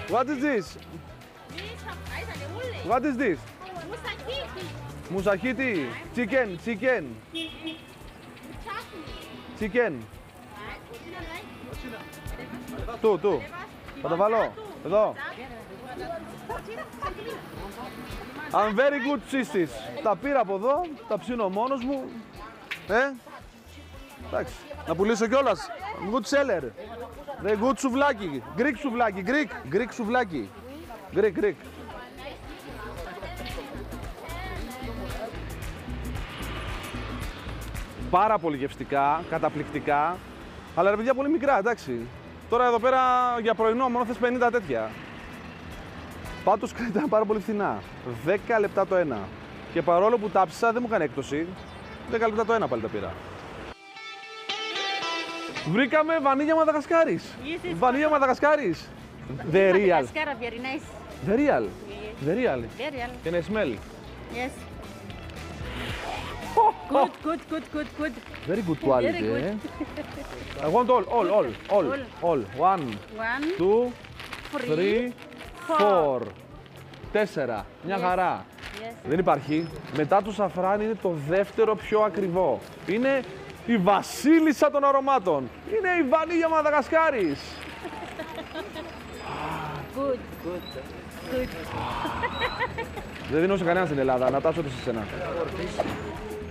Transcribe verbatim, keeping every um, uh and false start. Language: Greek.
What is this? What is this? Musakiti. Chicken, chicken. Chicken. Του, του. Θα το βάλω. Εδώ. I'm very good sisters. Τα πήρα από εδώ, τα ψήνω μόνος μου. Ε, εντάξει. Να πουλήσω κιόλας. Good seller. The good σουβλάκι. Greek σουβλάκι. Greek. Greek σουβλάκι. Greek, Greek. Πάρα πολύ γευστικά, καταπληκτικά. Αλλά ρε παιδιά πολύ μικρά, εντάξει. Τώρα εδώ πέρα για πρωινό μόνο θες πενήντα τέτοια. Πάντως ήταν πάρα πολύ φθηνά. δέκα λεπτά το ένα. Και παρόλο που τάψισα δεν μου έκανε έκπτωση. δέκα λεπτά το ένα πάλι τα πήρα. Βρήκαμε βανίλια Μαδαγασκάρης. Yes, Βανίλια Μαδαγασκάρης. The real. Madagascar, very nice. The real. Yes. The real. Very real. Can I smell? Yes. Oh, Good, good, good, good, good. Very good quality. Very good. Eh? I want all, all, all, all, All. all. One, One, two, three, three, four. four. Τέσσερα. Μια Yes. χαρά. Yes. Δεν υπάρχει. Μετά το σαφράνι είναι το δεύτερο πιο ακριβό. Είναι η βασίλισσα των αρωμάτων. Είναι η βανίλια Μαδαγασκάρης. Good, good, good. Δεν δίνω σε κανένα στην Ελλάδα. Να τάσω το σε σένα.